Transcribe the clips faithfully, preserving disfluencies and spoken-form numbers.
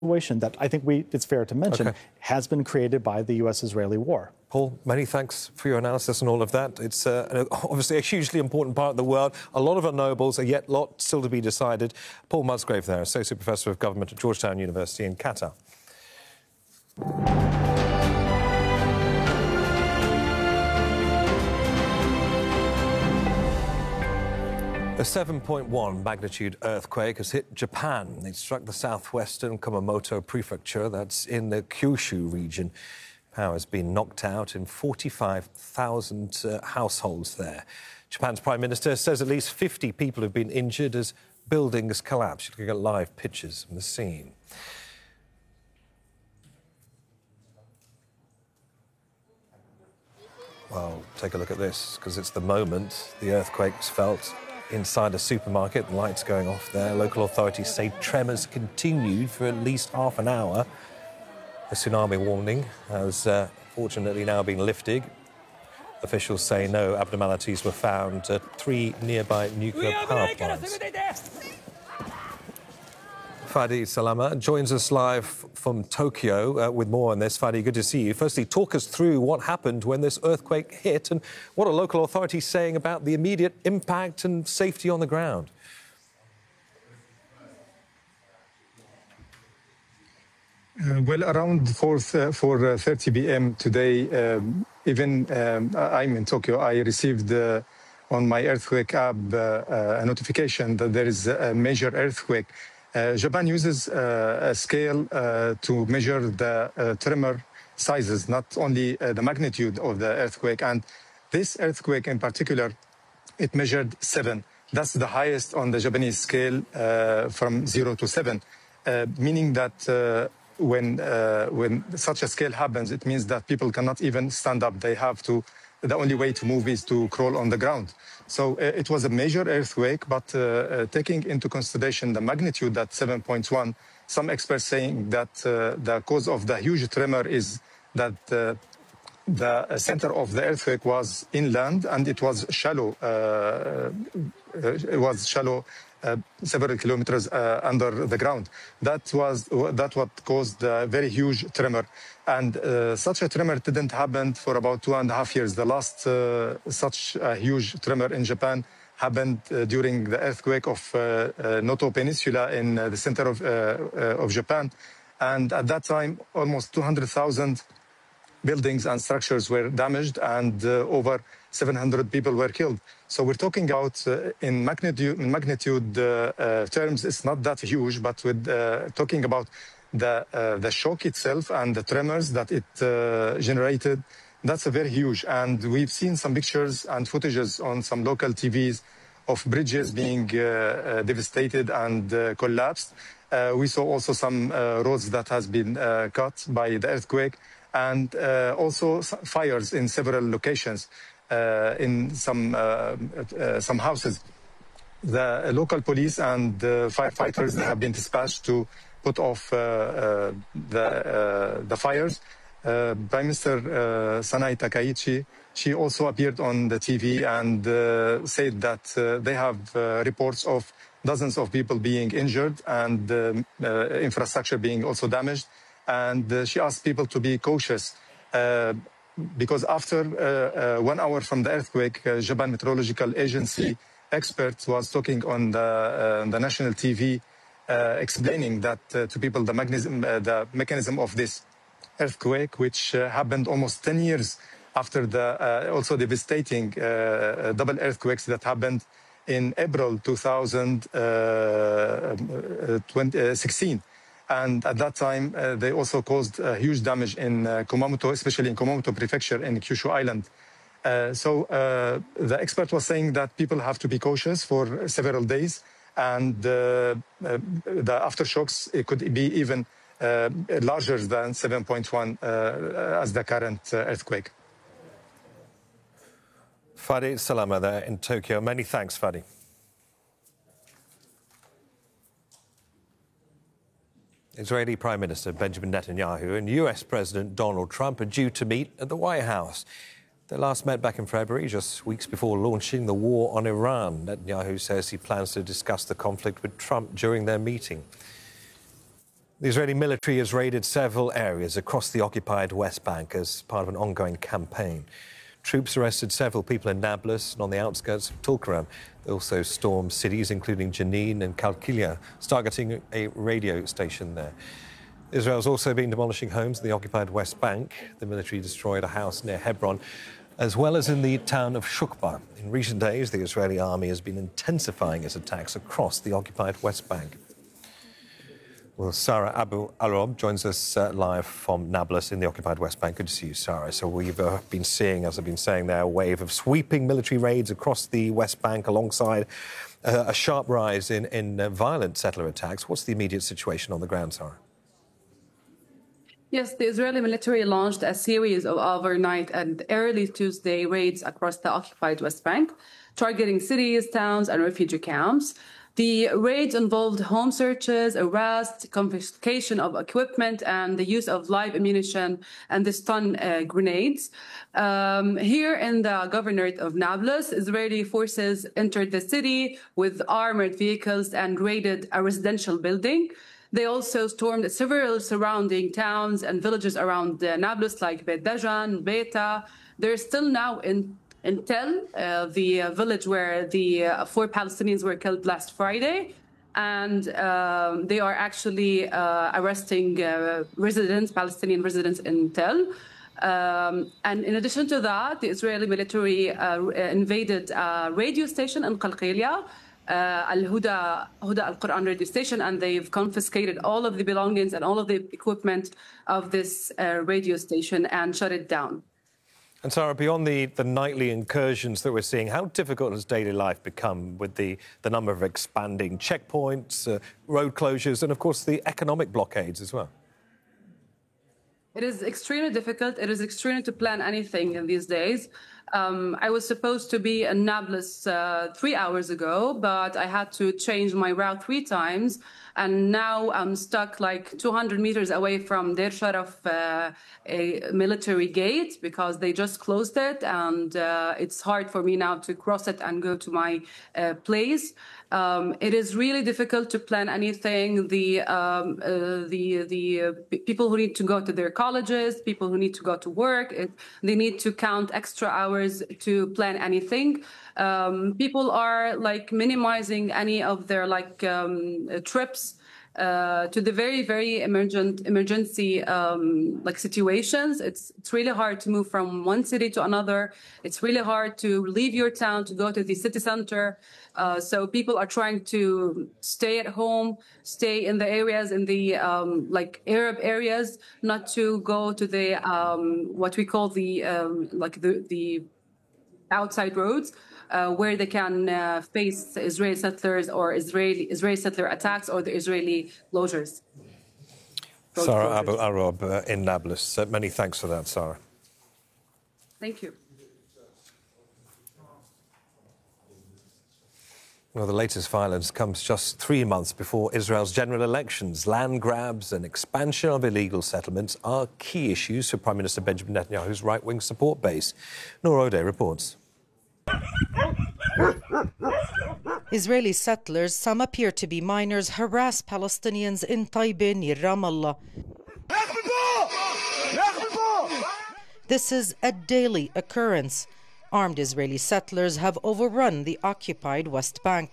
situation that I think we, it's fair to mention, okay. has been created by the U S-Israeli war. Paul, many thanks for your analysis and all of that. It's uh, obviously a hugely important part of the world. A lot of unknowables, a yet lot still to be decided. Paul Musgrave there, Associate Professor of Government at Georgetown University in Qatar. A seven point one magnitude earthquake has hit Japan. It struck the southwestern Kumamoto prefecture, that's in the Kyushu region. Power has been knocked out in forty-five thousand uh, households there. Japan's Prime Minister says at least fifty people have been injured as buildings collapsed. You can get live pictures from the scene. Well, take a look at this, because it's the moment the earthquake was felt inside a supermarket. The lights going off there. Local authorities say tremors continued for at least half an hour. The tsunami warning has uh, fortunately now been lifted. Officials say no abnormalities were found at three nearby nuclear power plants. Fadi Salama joins us live from Tokyo uh, with more on this. Fadi, good to see you. Firstly, talk us through what happened when this earthquake hit and what are local authorities saying about the immediate impact and safety on the ground. Uh, well, around four thirty p m today, um, even um, I'm in Tokyo, I received uh, on my earthquake app uh, uh, a notification that there is a major earthquake. Uh, Japan uses uh, a scale uh, to measure the uh, tremor sizes, not only uh, the magnitude of the earthquake. And this earthquake in particular, it measured seven. That's the highest on the Japanese scale uh, from zero to seven, uh, meaning that uh, when, uh, when such a scale happens, it means that people cannot even stand up. They have to, the only way to move is to crawl on the ground. So uh, it was a major earthquake, but uh, uh, taking into consideration the magnitude at seven point one, some experts saying that uh, the cause of the huge tremor is that uh, the center of the earthquake was inland and it was shallow. Uh, it was shallow uh, several kilometers uh, under the ground. That was that what caused a very huge tremor. And uh, such a tremor didn't happen for about two and a half years. The last uh, such a huge tremor in Japan happened uh, during the earthquake of uh, uh, Noto Peninsula in uh, the center of, uh, uh, of Japan. And at that time, almost two hundred thousand buildings and structures were damaged and uh, over seven hundred people were killed. So we're talking about, uh, in magnitude, in magnitude uh, uh, terms, it's not that huge, but with uh, talking about the, uh, the shock itself and the tremors that it uh, generated, that's a very huge. And we've seen some pictures and footages on some local T Vs of bridges being uh, uh, devastated and uh, collapsed. Uh, we saw also some uh, roads that has been uh, cut by the earthquake, and uh, also fires in several locations uh, in some uh, uh, some houses. The local police and uh, firefighters have been dispatched to put off uh, uh, the uh, the fires. Uh, Prime Minister uh, Sanai Takaichi, she also appeared on the T V and uh, said that uh, they have uh, reports of dozens of people being injured and uh, uh, infrastructure being also damaged. And uh, she asked people to be cautious uh, because after uh, uh, one hour from the earthquake, uh, Japan Meteorological Agency expert was talking on the, uh, the national T V, uh, explaining that uh, to people the mechanism, uh, the mechanism of this earthquake, which uh, happened almost ten years after the uh, also devastating uh, double earthquakes that happened in April two thousand sixteen. And at that time, uh, they also caused uh, huge damage in uh, Kumamoto, especially in Kumamoto Prefecture in Kyushu Island. Uh, so uh, the expert was saying that people have to be cautious for several days, and uh, uh, the aftershocks, it could be even uh, larger than seven point one uh, as the current uh, earthquake. Fadi Salama there in Tokyo. Many thanks, Fadi. Israeli Prime Minister Benjamin Netanyahu and U S President Donald Trump are due to meet at the White House. They last met back in February, just weeks before launching the war on Iran. Netanyahu says he plans to discuss the conflict with Trump during their meeting. The Israeli military has raided several areas across the occupied West Bank as part of an ongoing campaign. Troops arrested several people in Nablus and on the outskirts of Tulkarem. They also stormed cities including Jenin and Kalkilia, targeting a radio station there. Israel's also been demolishing homes in the occupied West Bank. The military destroyed a house near Hebron, as well as in the town of Shukba. In recent days, the Israeli army has been intensifying its attacks across the occupied West Bank. Well, Sarah Abu Arob joins us uh, live from Nablus in the occupied West Bank. Good to see you, Sarah. So we've uh, been seeing, as I've been saying there, a wave of sweeping military raids across the West Bank alongside uh, a sharp rise in, in uh, violent settler attacks. What's the immediate situation on the ground, Sarah? Yes, the Israeli military launched a series of overnight and early Tuesday raids across the occupied West Bank, targeting cities, towns, and refugee camps. The raids involved home searches, arrests, confiscation of equipment, and the use of live ammunition and the stun uh, grenades. Um, here in the governorate of Nablus, Israeli forces entered the city with armored vehicles and raided a residential building. They also stormed several surrounding towns and villages around uh, Nablus, like Beit Dajan, Beita. They're still now in In Tel, uh, the uh, village where the uh, four Palestinians were killed last Friday, and um, they are actually uh, arresting uh, residents, Palestinian residents in Tel. Um, and in addition to that, the Israeli military uh, invaded a radio station in Qalqilia, uh, Al-Huda Huda Al-Quran radio station, and they've confiscated all of the belongings and all of the equipment of this uh, radio station and shut it down. And Sarah, beyond the, the nightly incursions that we're seeing, how difficult has daily life become with the, the number of expanding checkpoints, uh, road closures, and of course the economic blockades as well? It is extremely difficult. It is extremely to plan anything in these days. Um, I was supposed to be in Nablus uh, three hours ago, but I had to change my route three times. And now I'm stuck like two hundred meters away from Deir Sharaf, uh, a military gate, because they just closed it. And uh, it's hard for me now to cross it and go to my uh, place. Um, it is really difficult to plan anything. The um, uh, the the uh, people who need to go to their colleges, people who need to go to work, it, they need to count extra hours to plan anything. Um, people are like minimizing any of their like um, uh, trips uh, to the very very emergent emergency um, like situations. It's it's really hard to move from one city to another. It's really hard to leave your town to go to the city center. Uh, so people are trying to stay at home, stay in the areas, in the um, like Arab areas, not to go to the um, what we call the um, like the the outside roads, uh, where they can uh, face Israeli settlers or Israeli Israeli settler attacks or the Israeli closures. Road Sarah closures. Abu Arob uh, in Nablus. Uh, many thanks for that, Sarah. Thank you. Well, the latest violence comes just three months before Israel's general elections. Land grabs and expansion of illegal settlements are key issues for Prime Minister Benjamin Netanyahu's right-wing support base. Noor O'Day reports. Israeli settlers, some appear to be minors, harass Palestinians in Taiba near Ramallah. This is a daily occurrence. Armed Israeli settlers have overrun the occupied West Bank.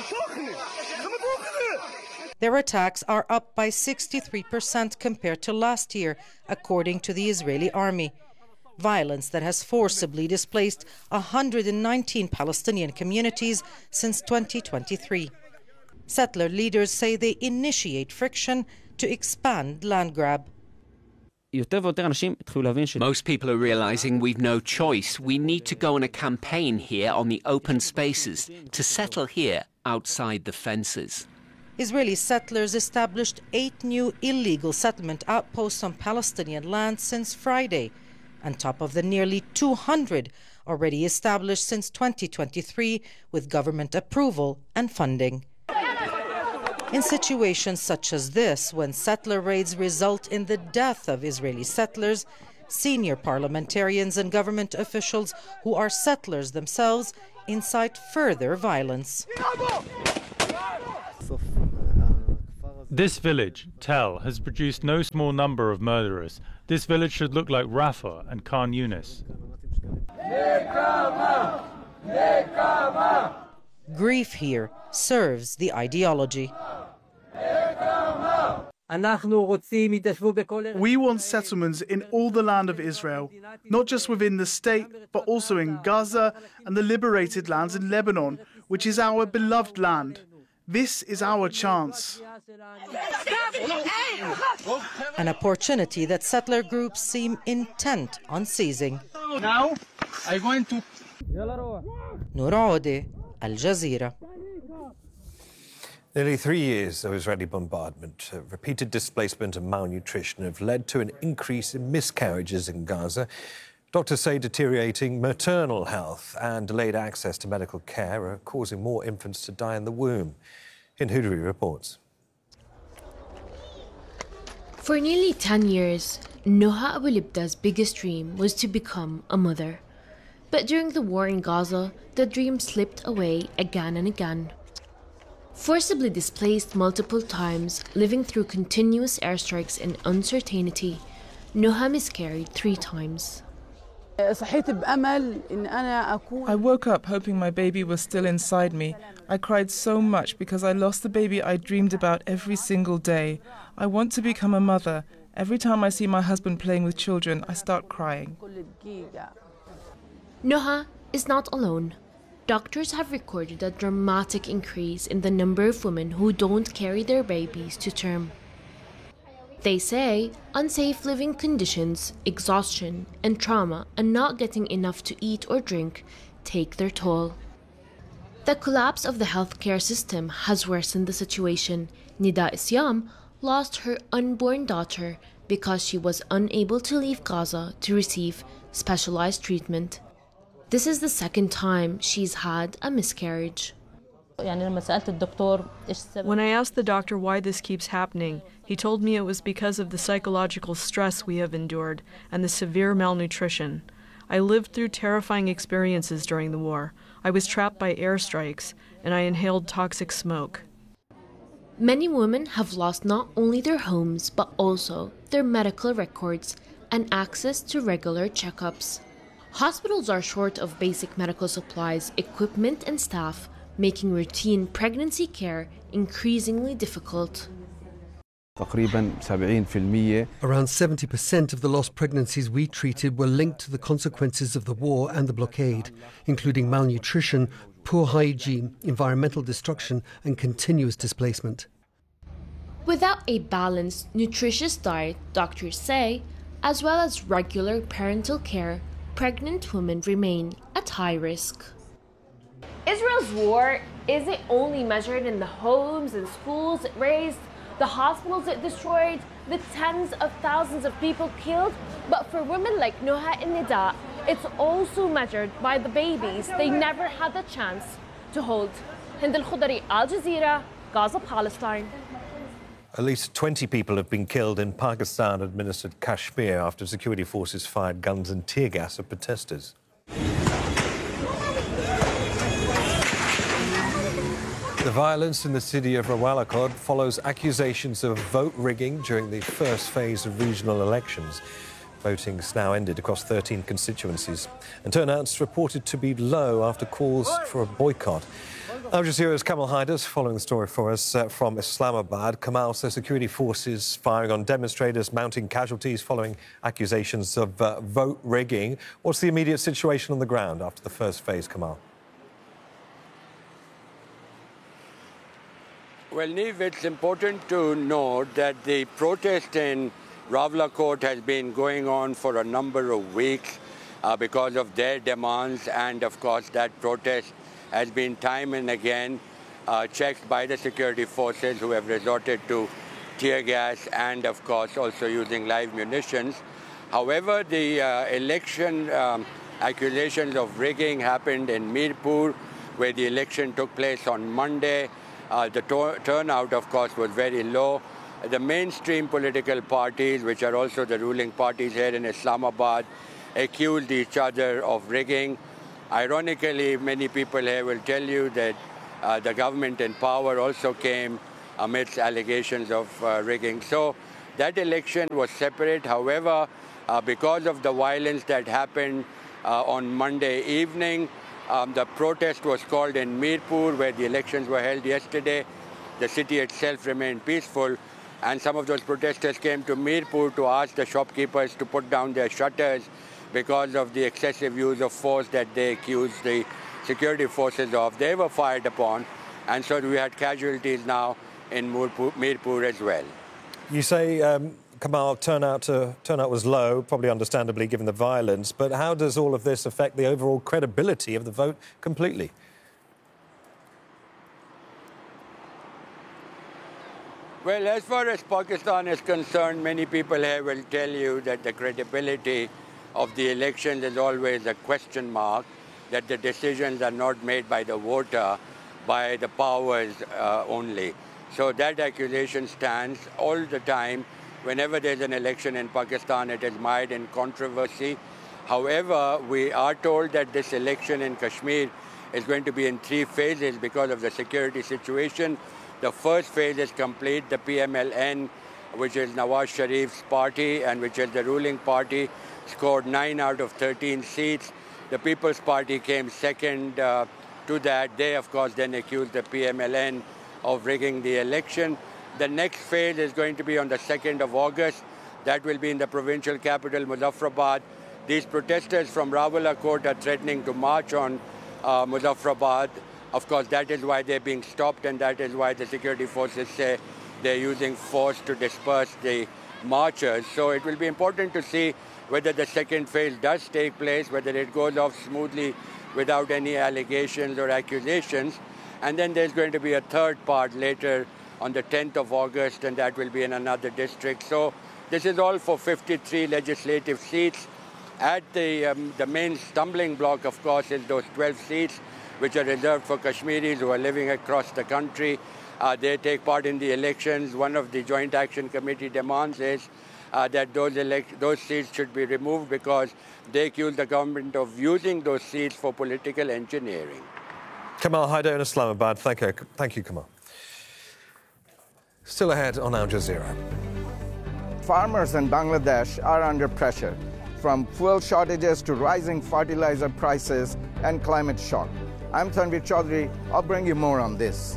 Their attacks are up by sixty-three percent compared to last year, according to the Israeli army. Violence that has forcibly displaced one hundred nineteen Palestinian communities since twenty twenty-three. Settler leaders say they initiate friction to expand land grab. Most people are realizing we've no choice. We need to go on a campaign here on the open spaces, to settle here outside the fences. Israeli settlers established eight new illegal settlement outposts on Palestinian land since Friday, on top of the nearly two hundred already established since twenty twenty-three with government approval and funding. In situations such as this, when settler raids result in the death of Israeli settlers, senior parliamentarians and government officials who are settlers themselves incite further violence. This village, Tel, has produced no small number of murderers. This village should look like Rafah and Khan Yunis. Grief here serves the ideology. We want settlements in all the land of Israel, not just within the state, but also in Gaza and the liberated lands in Lebanon, which is our beloved land. This is our chance. An opportunity that settler groups seem intent on seizing. Now, I'm going to... Noor Aode, Al Jazeera. Nearly three years of Israeli bombardment, uh, repeated displacement and malnutrition have led to an increase in miscarriages in Gaza. Doctors say deteriorating maternal health and delayed access to medical care are causing more infants to die in the womb. Hind Hudri reports. For nearly ten years, Noha Abulibda's biggest dream was to become a mother. But during the war in Gaza, the dream slipped away again and again. Forcibly displaced multiple times, living through continuous airstrikes and uncertainty, Noha miscarried three times. I woke up hoping my baby was still inside me. I cried so much because I lost the baby I dreamed about every single day. I want to become a mother. Every time I see my husband playing with children, I start crying. Noha is not alone. Doctors have recorded a dramatic increase in the number of women who don't carry their babies to term. They say unsafe living conditions, exhaustion, and trauma, and not getting enough to eat or drink take their toll. The collapse of the healthcare system has worsened the situation. Nida Isyam lost her unborn daughter because she was unable to leave Gaza to receive specialized treatment. This is the second time she's had a miscarriage. When I asked the doctor why this keeps happening, he told me it was because of the psychological stress we have endured and the severe malnutrition. I lived through terrifying experiences during the war. I was trapped by airstrikes, and I inhaled toxic smoke. Many women have lost not only their homes, but also their medical records and access to regular checkups. Hospitals are short of basic medical supplies, equipment, and staff, making routine pregnancy care increasingly difficult. Around seventy percent of the lost pregnancies we treated were linked to the consequences of the war and the blockade, including malnutrition, poor hygiene, environmental destruction, and continuous displacement. Without a balanced, nutritious diet, doctors say, as well as regular parental care, pregnant women remain at high risk. Israel's war isn't only measured in the homes and schools it razed, the hospitals it destroyed, the tens of thousands of people killed, but for women like Noha and Nida, it's also measured by the babies they never had the chance to hold. Hind Al-Khudri, Al Jazeera, Gaza, Palestine. At least twenty people have been killed in Pakistan-administered Kashmir after security forces fired guns and tear gas at protesters. The violence in the city of Rawalakot follows accusations of vote rigging during the first phase of regional elections. Voting's now ended across thirteen constituencies, and turnout's reported to be low after calls for a boycott. Al Jazeera's Kamal Haider's following the story for us uh, from Islamabad. Kamal, so security forces firing on demonstrators, mounting casualties following accusations of uh, vote rigging. What's the immediate situation on the ground after the first phase, Kamal? Well, Neve, it's important to note that the protest in Rawalakot has been going on for a number of weeks uh, because of their demands, and of course that protest has been time and again uh, checked by the security forces, who have resorted to tear gas and of course also using live munitions. However, the uh, election um, accusations of rigging happened in Mirpur, where the election took place on Monday. Uh, the to- turnout, of course, was very low. The mainstream political parties, which are also the ruling parties here in Islamabad, accused each other of rigging. Ironically, many people here will tell you that uh, the government in power also came amidst allegations of uh, rigging. So that election was separate. However, uh, because of the violence that happened uh, on Monday evening, um, the protest was called in Mirpur, where the elections were held yesterday. The city itself remained peaceful, and some of those protesters came to Mirpur to ask the shopkeepers to put down their shutters because of the excessive use of force that they accused the security forces of. They were fired upon, and so we had casualties now in Mirpur, Mirpur as well. You say, um, Kamal, turnout, to, turnout was low, probably understandably given the violence, but how does all of this affect the overall credibility of the vote completely? Well, as far as Pakistan is concerned, many people here will tell you that the credibility of the elections is always a question mark, that the decisions are not made by the voter, by the powers uh, only. So that accusation stands all the time. Whenever there's an election in Pakistan, it is mired in controversy. However, we are told that this election in Kashmir is going to be in three phases because of the security situation. The first phase is complete. The P M L N, which is Nawaz Sharif's party and which is the ruling party, scored nine out of thirteen seats. The People's Party came second uh, to that. They, of course, then accused the P M L N of rigging the election. The next phase is going to be on the second of August. That will be in the provincial capital, Muzaffarabad. These protesters from Rawalakot are threatening to march on uh, Muzaffarabad. Of course, that is why they're being stopped, and that is why the security forces say they're using force to disperse the marchers. So it will be important to see whether the second phase does take place, whether it goes off smoothly without any allegations or accusations. And then there's going to be a third part later on the tenth of August, and that will be in another district. So this is all for fifty-three legislative seats. At the, um, the main stumbling block, of course, is those twelve seats, which are reserved for Kashmiris who are living across the country. Uh, they take part in the elections. One of the Joint Action Committee demands is uh, that those, elect those seats should be removed because they accuse the government of using those seats for political engineering. Kamal Haider in Islamabad. Thank you, Thank you, Kamal. Still ahead on Al Jazeera. Farmers in Bangladesh are under pressure, from fuel shortages to rising fertilizer prices and climate shock. I'm Tanvir Chaudhary. I'll bring you more on this.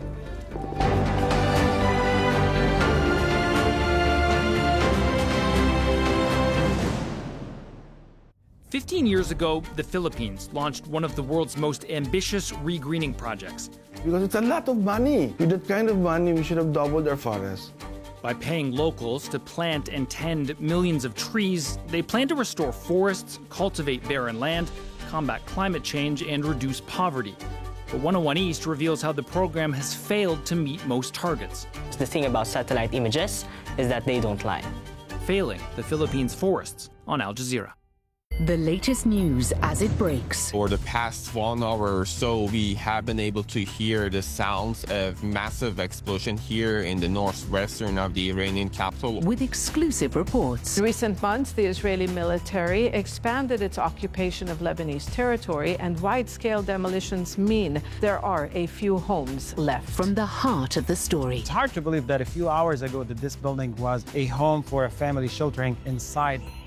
Fifteen years ago, the Philippines launched one of the world's most ambitious regreening projects. Because it's a lot of money. With that kind of money, we should have doubled our forests. By paying locals to plant and tend millions of trees, they plan to restore forests, cultivate barren land, combat climate change, and reduce poverty. But one oh one East reveals how the program has failed to meet most targets. The thing about satellite images is that they don't lie. Failing the Philippines' forests on Al Jazeera. The latest news as it breaks. For the past one hour or so, we have been able to hear the sounds of massive explosion here in the northwestern of the Iranian capital. With exclusive reports. In recent months, the Israeli military expanded its occupation of Lebanese territory, and wide-scale demolitions mean there are a few homes left. From the heart of the story. It's hard to believe that a few hours ago that this building was a home for a family sheltering inside